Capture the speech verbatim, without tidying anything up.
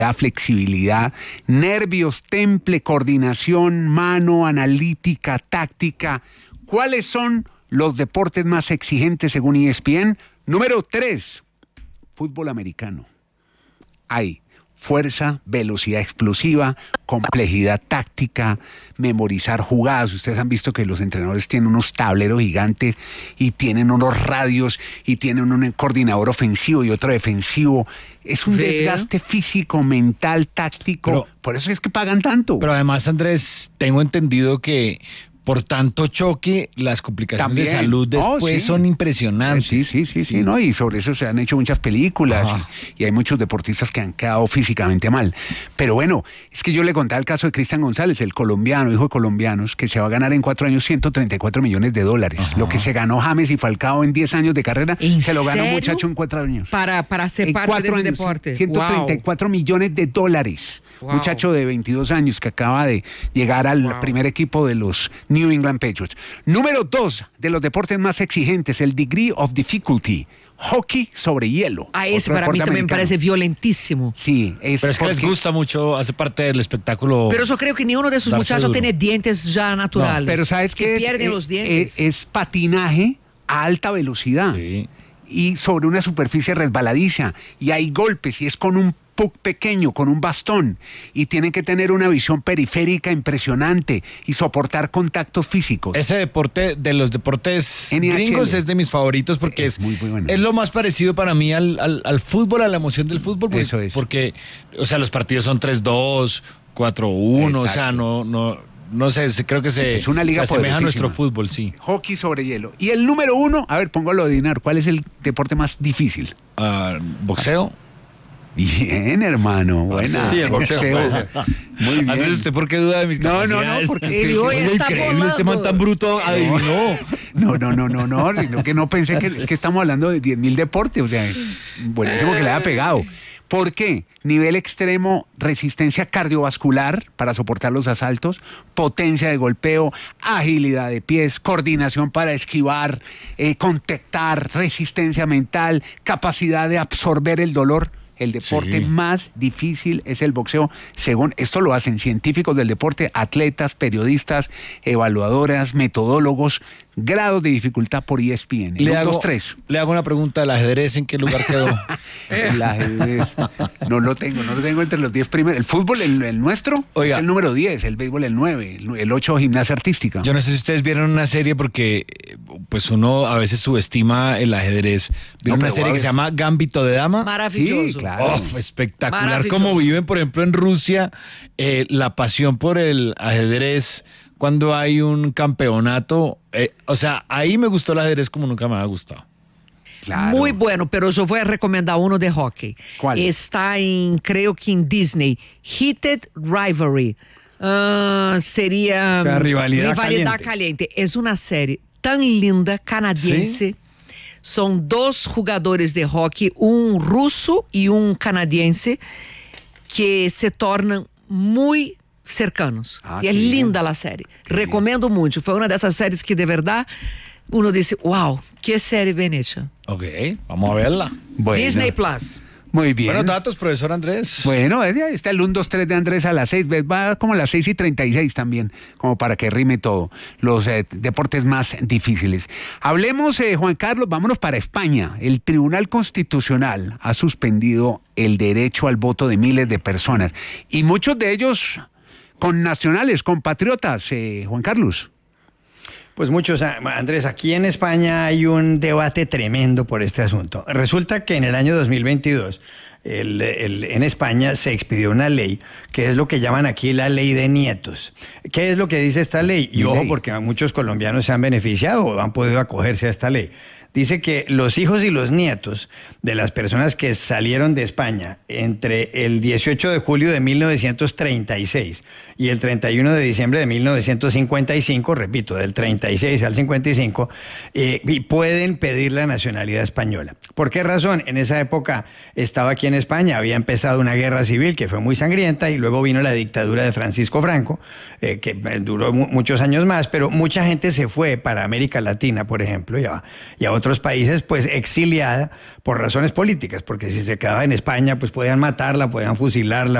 flexibilidad, nervios, temple, coordinación, mano, analítica, táctica. ¿Cuáles son los deportes más exigentes según E S P N? Número tres, fútbol americano. Hay fuerza, velocidad explosiva, complejidad táctica, memorizar jugadas. Ustedes han visto que los entrenadores tienen unos tableros gigantes y tienen unos radios y tienen un coordinador ofensivo y otro defensivo. Es un Vea. desgaste físico, mental, táctico. Pero, por eso es que pagan tanto. Pero además, Andrés, tengo entendido que por tanto choque, las complicaciones También. de salud después Oh, sí. son impresionantes. Sí, sí, sí, sí, ¿no? Y sobre eso se han hecho muchas películas y, y hay muchos deportistas que han quedado físicamente mal. Pero bueno, es que yo le contaba el caso de Cristian González, el colombiano, hijo de colombianos, que se va a ganar en cuatro años ciento treinta y cuatro millones de dólares. Ajá. Lo que se ganó James y Falcao en diez años de carrera, se lo ganó un muchacho en cuatro años. Para, para ser en parte cuatro de ese años, deporte. ciento treinta y cuatro wow. millones de dólares. Wow. Muchacho de veintidós años que acaba de llegar al wow. primer equipo de los New England Patriots. Número dos de los deportes más exigentes, el degree of difficulty. Hockey sobre hielo. Ah, ese para mí también me parece violentísimo. Sí, es pero es que les gusta mucho, hace parte del espectáculo. Pero yo creo que ni uno de esos muchachos duro. tiene dientes ya naturales. No, pero ¿sabes qué? Que es, pierden es, los dientes. Es, es patinaje a alta velocidad. Sí. Y sobre una superficie resbaladiza. Y hay golpes y es con un puck pequeño, con un bastón, y tienen que tener una visión periférica impresionante y soportar contactos físicos. Ese deporte de los deportes N H L gringos es de mis favoritos porque es, es, muy, muy bueno. Es lo más parecido para mí al, al, al fútbol, a la emoción del fútbol. Porque, Eso es. Porque, o sea, los partidos son tres dos, cuatro uno, o sea, no, no, no sé, creo que se, es una liga se asemeja a nuestro fútbol, sí. Hockey sobre hielo. Y el número uno, a ver, póngalo a adivinar, ¿cuál es el deporte más difícil? Uh, boxeo. Bien, hermano, buena. Sí, el boxeo. Muy bien. Andrés, ¿usted por qué duda de mis No, no, no, porque es que es increíble, este man tan bruto adivinó. No, no, no, no, no, no, que no pensé que es que estamos hablando de diez mil deportes, o sea, buenísimo que le haya pegado. ¿Por qué? Nivel extremo, resistencia cardiovascular para soportar los asaltos, potencia de golpeo, agilidad de pies, coordinación para esquivar, eh, contactar, resistencia mental, capacidad de absorber el dolor. El deporte sí. más difícil es el boxeo, según esto lo hacen científicos del deporte, atletas, periodistas, evaluadoras, metodólogos, grados de dificultad por E S P N. Le hago, dos, tres. le hago una pregunta, ¿el ajedrez en qué lugar quedó? El ajedrez, no lo tengo, no lo tengo entre los diez primeros. El fútbol, el, el nuestro, Oiga, es el número diez, el béisbol el nueve, el ocho gimnasia artística. Yo no sé si ustedes vieron una serie porque pues uno a veces subestima el ajedrez. Vieron no, una serie que se llama Gambito de Dama. Maravilloso. Sí, claro. Oh, espectacular cómo viven, por ejemplo, en Rusia, eh, la pasión por el ajedrez cuando hay un campeonato. Eh, o sea, ahí me gustó el ajedrez como nunca me ha gustado. Claro. Muy bueno, pero yo voy a recomendar uno de hockey. ¿Cuál? Está en, creo que en Disney, Heated Rivalry. Uh, sería o sea, rivalidad, rivalidad caliente. caliente. Es una serie tan linda, canadiense. ¿Sí? Son dos jugadores de hockey, un ruso y un canadiense, que se tornan muy cercanos. Ah, y es linda la serie. Qué Recomendo bien. mucho. Fue una de esas series que de verdad uno dice, wow, qué serie bien hecha. Ok, vamos a verla. Bueno. Disney Plus. Muy bien. Buenos datos, profesor Andrés. Bueno, está el uno, dos, tres de Andrés a las seis. Va como a las seis y treinta y seis también, como para que rime todo. Los eh, deportes más difíciles. Hablemos, eh, Juan Carlos, vámonos para España. El Tribunal Constitucional ha suspendido el derecho al voto de miles de personas. Y muchos de ellos con nacionales, compatriotas, eh, Juan Carlos. Pues muchos, Andrés, aquí en España hay un debate tremendo por este asunto. Resulta que en el año dos mil veintidós el, el, en España se expidió una ley que es lo que llaman aquí la ley de nietos. ¿Qué es lo que dice esta ley? Y ojo, porque muchos colombianos se han beneficiado o han podido acogerse a esta ley. Dice que los hijos y los nietos de las personas que salieron de España entre el dieciocho de julio de mil novecientos treinta y seis y el treinta y uno de diciembre de mil novecientos cincuenta y cinco, repito, del treinta y seis al cincuenta y cinco, eh, y pueden pedir la nacionalidad española. ¿Por qué razón? En esa época estaba aquí en España, había empezado una guerra civil que fue muy sangrienta y luego vino la dictadura de Francisco Franco, eh, que duró mu- muchos años más, pero mucha gente se fue para América Latina, por ejemplo, y a, y a otros países, pues exiliada por razones políticas, porque si se quedaba en España, pues podían matarla, podían fusilarla,